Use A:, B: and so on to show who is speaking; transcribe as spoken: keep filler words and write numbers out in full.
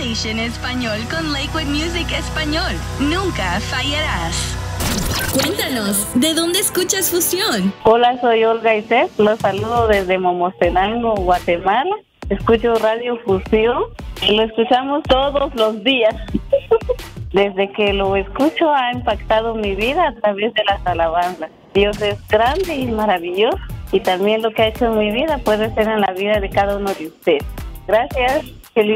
A: Nation Español con Lakewood Music Español. Nunca fallarás. Cuéntanos, ¿de dónde escuchas Fusión?
B: Hola, soy Olga Isés. Los saludo desde Momostenango, Guatemala. Escucho Radio Fusión y lo escuchamos todos los días. Desde que lo escucho ha impactado mi vida a través de las alabanzas. Dios es grande y maravilloso y también lo que ha hecho en mi vida puede ser en la vida de cada uno de ustedes. Gracias.